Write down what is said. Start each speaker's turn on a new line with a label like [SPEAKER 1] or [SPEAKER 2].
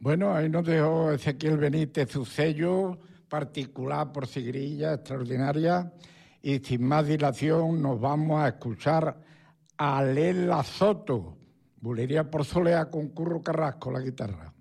[SPEAKER 1] Bueno, ahí nos dejó Ezequiel Benítez su sello particular por sigrilla extraordinaria, y sin más dilación nos vamos a escuchar a Lela Soto, Bulería por Soleá con Curro Carrasco, la guitarra.